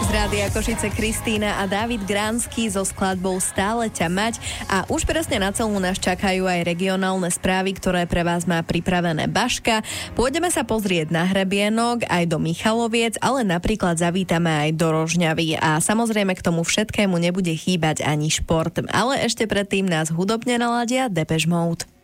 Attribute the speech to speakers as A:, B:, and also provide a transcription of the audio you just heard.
A: Z Rádia Košice Kristína a Dávid Gránsky so skladbou Stále ťa mať. A už presne na celú nás čakajú aj regionálne správy, ktoré pre vás má pripravené Baška. Pôjdeme sa pozrieť na Hrebienok, aj do Michaloviec, ale napríklad zavítame aj do Rožňavy. A samozrejme k tomu všetkému nebude chýbať ani šport. Ale ešte predtým nás hudobne naladia Depeche Mode.